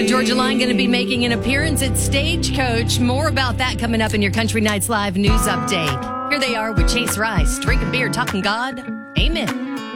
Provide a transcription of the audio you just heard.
Georgia Line going to be making an appearance at Stagecoach. More about that coming up in your Country Nights Live news update. Here they are with Chase Rice, drinking beer, talking God. Amen.